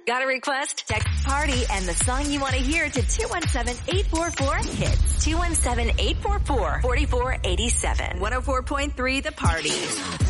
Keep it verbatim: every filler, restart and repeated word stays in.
Got a request? Text PARTY and the song you want to hear to two one seven, eight four four, HITS. two one seven, eight four four, four four eight seven. one oh four point three The Party.